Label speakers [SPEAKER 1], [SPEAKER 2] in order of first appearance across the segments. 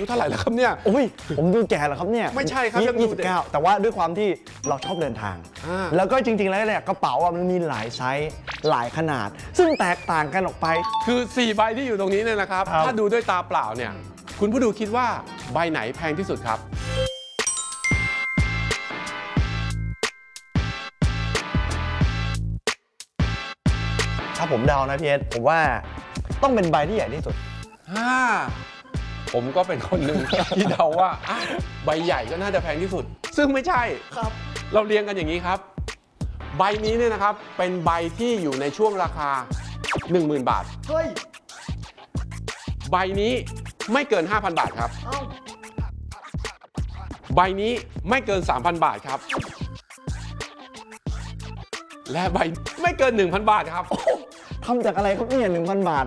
[SPEAKER 1] ยุเท่าไหร่แล้วครับเนี่ย
[SPEAKER 2] อุ้ยผมดูแก่แล้วครับเนี่ย
[SPEAKER 1] ไม่ใช่ครับยัง
[SPEAKER 2] 29แต่ว่าด้วยความที่เราชอบเดินทางแล้วก็จริงๆแล้วเนี่ยกระเป๋ามันมีหลายไซส์หลายขนาดซึ่งแตกต่างกันออกไป
[SPEAKER 1] คือ4ใบที่อยู่ตรงนี้เนี่ยนะครับถ้าดูด้วยตาเปล่าเนี่ยคุณผู้ดูคิดว่าใบไหนแพงที่สุดครับ
[SPEAKER 2] ถ้าผมเดานะพี่เอสผมว่าต้องเป็นใบที่ใหญ่ที่สุด
[SPEAKER 1] ผมก็เป็นคนหนึ่งที่เดาว่าใบใหญ่ก็น่าจะแพงที่สุดซึ่งไม่ใช่
[SPEAKER 2] ครับ
[SPEAKER 1] เราเรียงกันอย่างนี้ครับใบนี้เนี่ยนะครับเป็นใบที่อยู่ในช่วงราคา 10,000 บาท
[SPEAKER 2] เฮ้ย
[SPEAKER 1] ใบนี้ไม่เกิน 5,000 บาทครับใบนี้ไม่เกิน 3,000 บาทครับและใบไม่เกิน 1,000 บาทครับ
[SPEAKER 2] ทำจากอะไรครับเนี่ย 1,000 บาท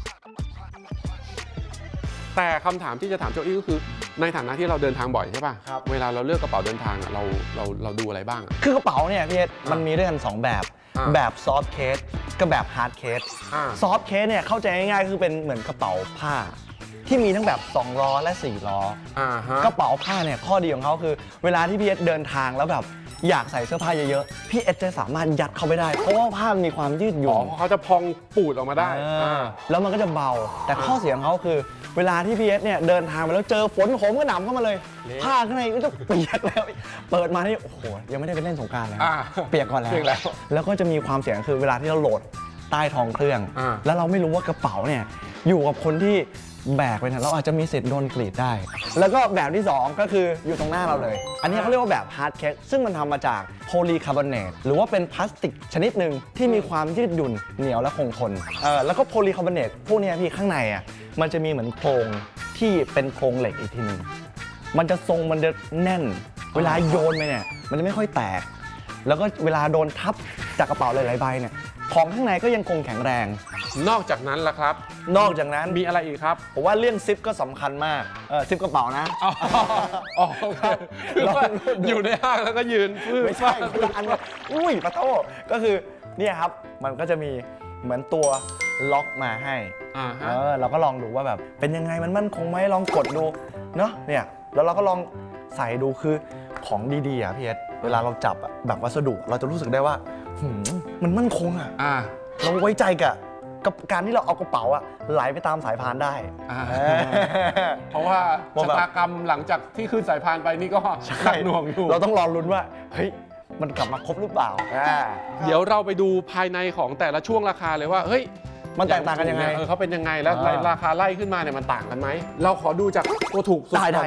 [SPEAKER 1] แต่คำถามที่จะถามโจอี้ก็คือในฐานะที่เราเดินทางบ่อยใช่ป่ะเวลาเราเลือกกระเป๋าเดินทางเราดูอะไรบ้าง
[SPEAKER 2] คือกระเป๋าเนี่ยพี่เอสมันมีด้วยกัน2แบบซอฟต์เคสกับแบบฮาร์ดเคสซอฟต์เคสเนี่ยเข้าใจง่ายๆคือเป็นเหมือนกระเป๋าผ้าที่มีทั้งแบบ2ล้อและ4ล้อกระเป๋าผ้าเนี่ยข้อดีของเขาคือเวลาที่พี่เอสเดินทางแล้วแบบอยากใส่เสื้อผ้าเยอะๆพี่เอสจะสามารถยัดเข้าไปได้เพราะว่าผ้ามีความยืดหยุ่น
[SPEAKER 1] เขาจะพองปูดออกมาได้
[SPEAKER 2] แล้วมันก็จะเบาแต่ข้อเสียของเขาคือเวลาที่พี่เอสเนี่ยเดินทางไปแล้วเจอฝนโหมกระหน่ำเข้ามาเลยผ้าข้างในก็จะเปียกแล้วเปิดมานี่โอ้โหยังไม่ได้ไปเล่นสงกรานต์เลยเปียกก่อนแล้วก็จะมีความเสี่ยงคือเวลาที่เราโหลดใต้ท้องเครื่องแล้วเราไม่รู้ว่ากระเป๋าเนี่ยอยู่กับคนที่แบกไปเนี่ยเราอาจจะมีสิทธิ์โดนกรีดได้แล้วก็แบบที่2ก็คืออยู่ตรงหน้าเราเลยอันนี้เขาเรียกว่าแบบฮาร์ดเคสซึ่งมันทำมาจากโพลีคาร์บอเนตหรือว่าเป็นพลาสติกชนิดหนึ่งที่มีความยืดหยุ่นเหนียวและคงทนแล้วก็โพลีคาร์บอเนตพวกนี้พี่ข้างในอ่ะมันจะมีเหมือนโครงที่เป็นโครงเหล็กอีกทีนึงมันจะทรงมันจะแน่นเวลาโยนไปเนี่ยมันจะไม่ค่อยแตกแล้วก็เวลาโดนทับจากกระเป๋าหลายๆใบเนี่ยของข้างในก็ยังคงแข็งแรง
[SPEAKER 1] นอกจากนั้นล่ะครับ
[SPEAKER 2] นอกจากนั้น
[SPEAKER 1] มีอะไรอีกครับ
[SPEAKER 2] ผมว่าเรื่องซิปก็สำคัญมากซิปกระเป๋านะ
[SPEAKER 1] ครับอยู่ในห้างแล้วก็ยืน
[SPEAKER 2] ไม่ใช่อันนี้อุ้ยปะโต้ก็คือเนี่ยครับมันก็จะมีเหมือนตัวล็อกมาให้เราก็ลองดูว่าแบบเป็นยังไงมันมั่นคงไหมลองกดดูเนาะเนี่ยแล้วเราก็ลองใส่ดูคือของดีๆอ่ะพี่เอสเวลาเราจับแบบวัสดุเราจะรู้สึกได้ว่ามันมั่นคงอ่ะเราไว้ใจกับการที่เราเอากระเป๋าอ่ะไหลไปตามสายพานได้
[SPEAKER 1] เพราะว่าชะตากรรมหลังจากที่ขึ้นสายพานไปนี่ก็หนักหน่วงอยู่
[SPEAKER 2] เราต้องรอลุ้นว่าเฮ้ยมันกลับมาครบหรือเปล่า
[SPEAKER 1] เดี๋ยวเราไปดูภายในของแต่ละช่วงราคาเลยว่าเฮ้ย
[SPEAKER 2] มันแตกต่างกันยังไง
[SPEAKER 1] เขาเป็นยังไงแล้วราคาไล่ขึ้นมาเนี่ยมันต่างกันไหมเราขอดูจากตัวถูกสุด
[SPEAKER 2] ได้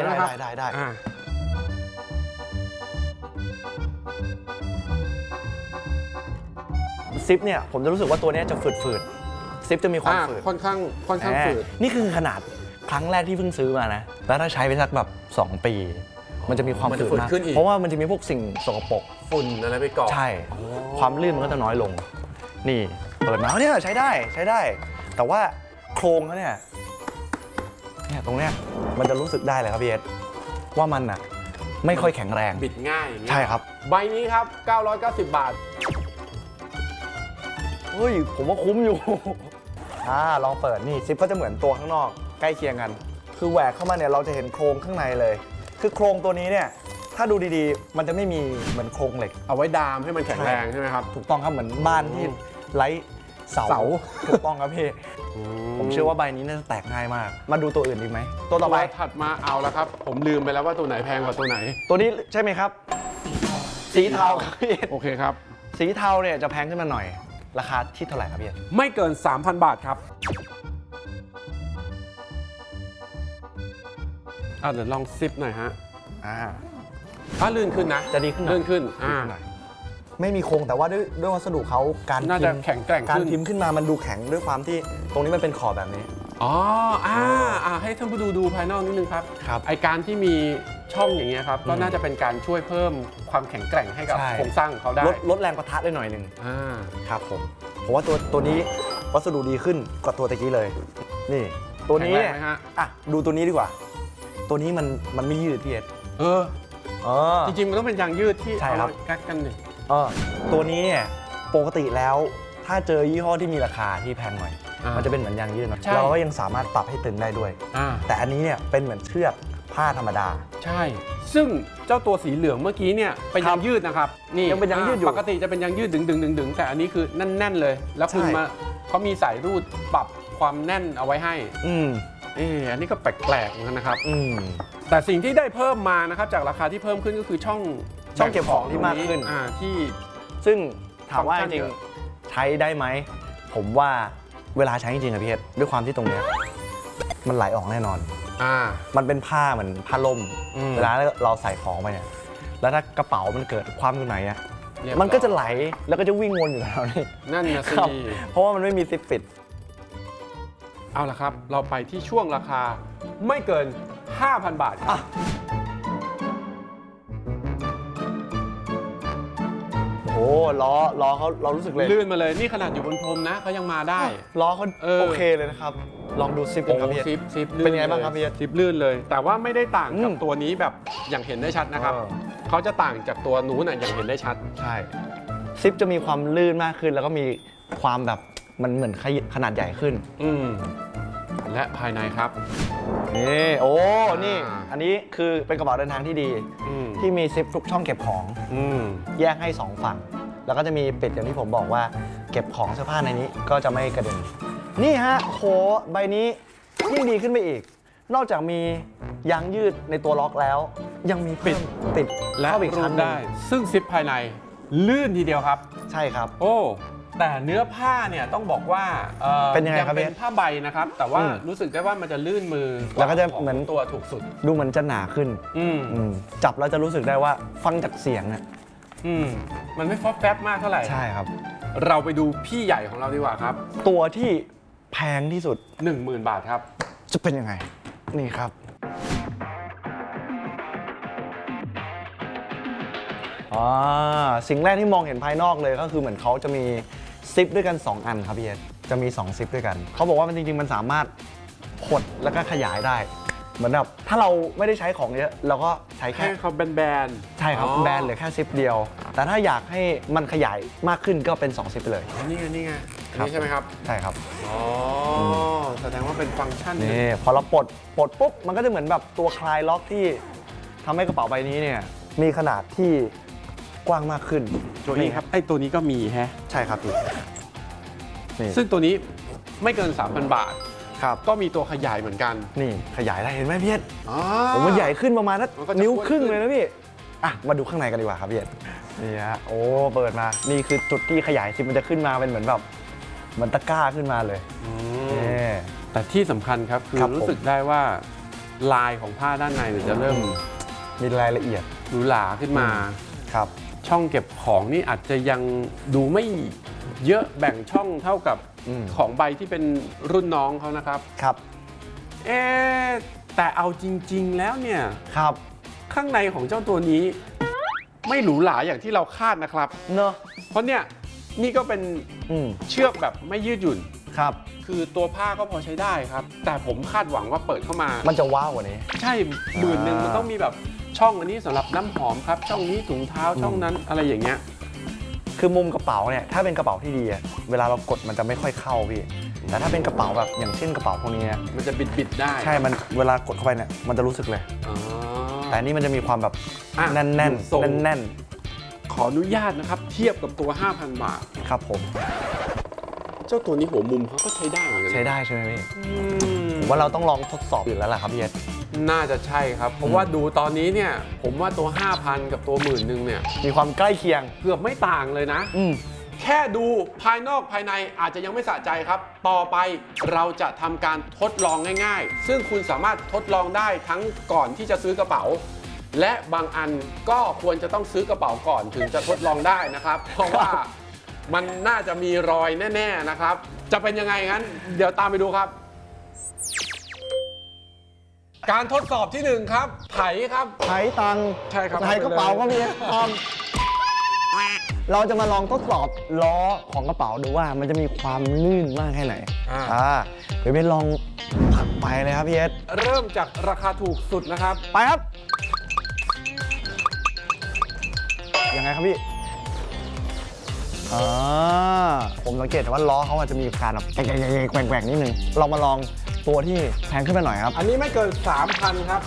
[SPEAKER 2] ซิปเนี่ยผมจะรู้สึกว่าตัวนี้จะฝืดซิปจะมีความฝืด
[SPEAKER 1] ค่อนข้างฝืด
[SPEAKER 2] นี่คือขนาดครั้งแรกที่เพิ่งซื้อมานะแล้วถ้าใช้ไปสักแบบ2 ปีมันจะมีความฝืดมากเพราะว่ามันจะมีพวกสิ่งสกปรก
[SPEAKER 1] ฝุ่นอะไรไปเกาะ
[SPEAKER 2] ใช่ความลื่นมันก็จะน้อยลงนี่เปิดมาเนี่ยใช้ได้แต่ว่าโครงเขาเนี่ยตรงเนี้ยมันจะรู้สึกได้เลยครับพี่เอสว่ามันอ่ะไม่ค่อยแข็งแรง
[SPEAKER 1] บิดง่าย
[SPEAKER 2] ใช่ครับ
[SPEAKER 1] ใบนี้ครับ990 บาท
[SPEAKER 2] เฮ้ยผมว่าคุ้มอยู่ลองเปิดนี่ซิปก็จะเหมือนตัวข้างนอกใกล้เคียงกันคือแหวกเข้ามาเนี่ยเราจะเห็นโครงข้างในเลยคือโครงตัวนี้เนี่ยถ้าดูดีๆมันจะไม่มีเหมือนโครงเหล็ก
[SPEAKER 1] เอาไว้ดามให้มันแข็งแรงใช่ไหมครับ
[SPEAKER 2] ถูกต้องครับเหมือนบ้านที่ไร้เสาถูกต้องครับพี่ผมเชื่อว่าใบนี้น่าจะแตกง่ายมากมาดูตัวอื่นดีไหมตัวต่อไป
[SPEAKER 1] ถัดมาเอาแล้วครับผมลืมไปแล้วว่าตัวไหนแพงกว่าตัวไหน
[SPEAKER 2] ตัวนี้ใช่ไหมครับสีเทาครับพี่
[SPEAKER 1] โอเคครับ
[SPEAKER 2] สีเทาเนี่ยจะแพงขึ้นมาหน่อยราคาที่เท่าไหร่ครับพี่
[SPEAKER 1] ไม่เกิน 3,000 บาทครับเดี๋ยวลองซิปหน่อยฮะลื่นขึ้นนะ
[SPEAKER 2] จะดีขึ้น
[SPEAKER 1] ลื่นขึ้น
[SPEAKER 2] ไม่มีโครงแต่ว่าด้วยวัสดุเขาการ
[SPEAKER 1] น่าจะแข็งแกร่ง
[SPEAKER 2] การพิมพ์ขึ้นมามันดูแข็งด้วยความที่ตรงนี้มันเป็นขอบแบบนี้
[SPEAKER 1] ให้ท่านผู้ดูภายนอกนิดนึงครับไอการที่มีช่องอย่างเงี้ยครับก็น่าจะเป็นการช่วยเพิ่มความแข็งแกร่งให้กับโครงสร้างเขาได้
[SPEAKER 2] ลดแรงปะทะได้หน่อยนึงครับผมว่าตัวนี้วัสดุดีขึ้นกว่าตัวตะกี้เลยนี่ตัวนี้เนี่ยดูตัวนี้ดีกว่าตัวนี้มันไม่ยืดพี่เอส
[SPEAKER 1] จริงๆมันต้องเป็นยางยืดที่เอาแก๊กกันดิ
[SPEAKER 2] ตัวนี้เนี่ยปกติแล้วถ้าเจอยี่ห้อที่มีราคาที่แพงหน่อยมันจะเป็นเหมือนยางยืดนะ
[SPEAKER 1] ใช่
[SPEAKER 2] เราก็ยังสามารถปรับให้ตึงได้ด้วย แต่อันนี้เนี่ยเป็นเหมือนเชือกผ้าธรรมดา
[SPEAKER 1] ใช่ซึ่งเจ้าตัวสีเหลืองเมื่อกี้เนี่ยเป็นยางยืดนะครับนี่
[SPEAKER 2] ยังเป็นยางยืดอยู่
[SPEAKER 1] ปกติจะเป็นยางยืดดึงแต่อันนี้คือแน่นๆเลย แล้วคุณ
[SPEAKER 2] ใช่
[SPEAKER 1] มาเขามีสายรูดปรับความแน่นเอาไว้ให้อันนี้ก็แปลกๆเหมือนกันนะครับแต่สิ่งที่ได้เพิ่มมานะครับจากราคาที่เพิ่มขึ้นก็คือช่อง
[SPEAKER 2] เก็บของที่มากขึ้น
[SPEAKER 1] ที่
[SPEAKER 2] ซึ่งถามว่า
[SPEAKER 1] ฟั
[SPEAKER 2] จ
[SPEAKER 1] งก์ชัน
[SPEAKER 2] ริง
[SPEAKER 1] เยอะ
[SPEAKER 2] ๆใช้ได้ไหมผมว่าเวลาใช้จริงๆอะพี่เอสด้วยความที่ตรงเนี้ยมันไหลออกแน่นอนมันเป็นผ้าเหมือนผ้าล่มเวลาเราใส่ของไปเนี่ยแล้วถ้ากระเป๋ามันเกิดคว่ำขึ้นมาเนี่ยมันก็จะไหลแล้วก็จะวิ่งวนอยู่แถวนี้
[SPEAKER 1] นั่นนะสิ
[SPEAKER 2] เพราะว่ามันไม่มีซิปปิด
[SPEAKER 1] เอาละครับเราไปที่ช่วงราคาไม่เกิน 5,000 บาทครับ
[SPEAKER 2] โอ้ล้อเขาเรารู้สึกเลย
[SPEAKER 1] ลื่นมาเลยนี่ขนาดอยู่บนพรมนะเขายังมาได้
[SPEAKER 2] ล้อเขาโอเคเลยนะครับลองดูซิปกันครับพี่เอส
[SPEAKER 1] ซิป
[SPEAKER 2] เป็นไงบ้างครับพี่เอส
[SPEAKER 1] ซิปลื่นเลย แต่ว่าไม่ได้ต่างกับตัวนี้แบบอย่างเห็นได้ชัดนะครับเขาจะต่างจากตัวนู้นอย่างเห็นได้ชัด
[SPEAKER 2] ใช่ซิปจะมีความลื่นมากขึ้นแล้วก็มีความแบบมันเหมือนขนาดใหญ่ขึ้น
[SPEAKER 1] และภายในครับ
[SPEAKER 2] นี่นี่อันนี้คือเป็นกระเป๋าเดินทางที่ดีที่มีซิปทุกช่องเก็บของแยกให้2ฝั่งแล้วก็จะมีปิดอย่างที่ผมบอกว่าเก็บของเสื้อผ้าในนี้ก็จะไม่กระเด็นนี่ฮะโหใบนี้ยิ่งดีขึ้นไปอีกนอกจากมียางยืดในตัวล็อกแล้วยังมีปิดติด
[SPEAKER 1] และ
[SPEAKER 2] เข้าไปอีกชั้นได้
[SPEAKER 1] ซึ่งซิปภายในลื่นทีเดียวครับ
[SPEAKER 2] ใช่ครับ
[SPEAKER 1] แต่เนื้อผ้าเนี่ยต้องบอกว่า
[SPEAKER 2] เป็นยังไงครับ
[SPEAKER 1] เป็นผ้าใบนะครับแต่ว่ารู้สึกได้ว่ามันจะลื่นมือ
[SPEAKER 2] แล้วก็จะเหมือน
[SPEAKER 1] ตัวถูกสุด
[SPEAKER 2] ดูเหมือนจะหนาขึ้นจับแล้วจะรู้สึกได้ว่าฟังจากเสียงเนี่ย
[SPEAKER 1] มันไม่ฟอสแฟบมากเท่าไหร่
[SPEAKER 2] ใช่ครับ
[SPEAKER 1] เราไปดูพี่ใหญ่ของเราดีกว่าครับ
[SPEAKER 2] ตัวที่แพงที่สุด
[SPEAKER 1] 10,000 บาทครับ
[SPEAKER 2] จะเป็นยังไงนี่ครับสิ่งแรกที่มองเห็นภายนอกเลยก็คือเหมือนเขาจะมีซิปด้วยกัน2อันครับพี่เอสจะมี2ซิปด้วยกันเขาบอกว่ามันจริงๆมันสามารถหดแล้วก็ขยายได้เหมือนแบบถ้าเราไม่ได้ใช้ของเยอะเราก็ใช้แค่
[SPEAKER 1] เขาแบน
[SPEAKER 2] ใช่ครับแบนเหลือแค่ซิปเดียวแต่ถ้าอยากให้มันขยายมากขึ้นก็เป็น2ซิปไปเลย
[SPEAKER 1] นี่ไงนี่ใช่ไหมครับ
[SPEAKER 2] ใช่ครับ
[SPEAKER 1] แสดงว่าเป็นฟังก์ชัน
[SPEAKER 2] นี่พอเราปลดปุ๊บมันก็จะเหมือนแบบตัวคลายล็อกที่ทำให้กระเป๋าใบนี้เนี่ยมีขนาดที่กว้างมากขึ้น
[SPEAKER 1] ตัวนี้ครับไอ้ตัวนี้ก็มี
[SPEAKER 2] ใช่ครับพี่
[SPEAKER 1] ซึ่งตัวนี้ไม่เกิน 3,000 บาท
[SPEAKER 2] ครับ
[SPEAKER 1] ก็มีตัวขยายเหมือนกัน
[SPEAKER 2] นี่ขยายได้เห็นไหมพี่เอสผมมันใหญ่ขึ้นประมาณนั้นนิ้วครึ่งเลยนะพี่มาดูข้างในกันดีกว่าครับพี่เอสนี่ฮะเปิดมานี่คือจุดที่ขยายซิปมันจะขึ้นมาเป็นเหมือนแบบเหมือนตะกร้าขึ้นมาเลย
[SPEAKER 1] แต่ที่สำคัญครับคือรู้สึกได้ว่าลายของผ้าด้านในจะเริ่ม
[SPEAKER 2] มีรายละเอียด
[SPEAKER 1] หรูหราขึ้นมา
[SPEAKER 2] ครับ
[SPEAKER 1] ช่องเก็บของนี่อาจจะยังดูไม่เยอะแบ่งช่องเท่ากับของใบที่เป็นรุ่นน้องเขานะครับ
[SPEAKER 2] ครับ
[SPEAKER 1] แต่เอาจริงๆแล้วเนี่ย
[SPEAKER 2] ครับ
[SPEAKER 1] ข้างในของเจ้าตัวนี้ไม่หรูหราอย่างที่เราคาดนะครับ
[SPEAKER 2] เนอะ
[SPEAKER 1] เพราะเนี่ยนี่ก็เป็นเชือกแบบไม่ยืดหยุ่น
[SPEAKER 2] ครับ
[SPEAKER 1] คือตัวผ้าก็พอใช้ได้ครับแต่ผมคาดหวังว่าเปิดเข้ามา
[SPEAKER 2] มันจะว้าวกว่านี้
[SPEAKER 1] ใช่10,000มันต้องมีแบบช่องอันนี้สำหรับน้ำหอมครับช่องนี้ถุงเท้าช่องนั้นอะไรอย่างเงี้ย
[SPEAKER 2] คือมุมกระเป๋าเนี่ยถ้าเป็นกระเป๋าที่ดีเวลาเรากดมันจะไม่ค่อยเข้าพี่แต่ถ้าเป็นกระเป๋าแบบอย่างเช่นกระเป๋าพวกนี้
[SPEAKER 1] มันจะบิดได้
[SPEAKER 2] ใช่มันเวลากดเข้าไปเนี่ยมันจะรู้สึกเลยแต่นี่มันจะมีความแบบแน่น
[SPEAKER 1] ขออนุญาตนะครับเทียบกับตัว 5,000 บาท
[SPEAKER 2] ครับผม
[SPEAKER 1] เจ้าตัวนี้หัวมุมเขาก็ใช้ได้เหมือนกัน
[SPEAKER 2] ใช้ได้ใช่ไหมพี่ผมว่าเราต้องลองทดสอบอยู่แล้วล่ะครับพี่เอส
[SPEAKER 1] น่าจะใช่ครับเพราะว่าดูตอนนี้เนี่ยผมว่าตัว 5,000 กับตัว 10,000เนี่ย
[SPEAKER 2] มีความใกล้เคียง
[SPEAKER 1] เกือบไม่ต่างเลยนะแค่ดูภายนอกภายในอาจจะยังไม่สะใจครับต่อไปเราจะทำการทดลองง่ายๆซึ่งคุณสามารถทดลองได้ทั้งก่อนที่จะซื้อกระเป๋าและบางอันก็ควรจะต้องซื้อกระเป๋าก่อนถึงจะทดลองได้นะครับเพราะว่ามันน่าจะมีรอยแน่ๆนะครับจะเป็นยังไงงั้นเดี๋ยวตามไปดูครับการทดสอบที่1ครับไถครับ
[SPEAKER 2] ไถตังค์
[SPEAKER 1] ใช่ครับ
[SPEAKER 2] ไถกระเป๋าก็มีเราจะมาลองทดสอบล้อของกระเป๋าดูว่ามันจะมีความลื่นมากแค่ไหนเดี๋ยวไปลองผักไปเลยครับพี่เอส
[SPEAKER 1] เริ่มจากราคาถูกสุดนะครับ
[SPEAKER 2] ไปครับยังไงครับพี่ผมสังเกตว่าล้อเขาอาจจะมีการแบบแกว่งๆนิดนึงเรามาลองตัวที่แพงขึ้นไปหน่อยครับ
[SPEAKER 1] อันนี้ไม่เกิน 3,000 ครับ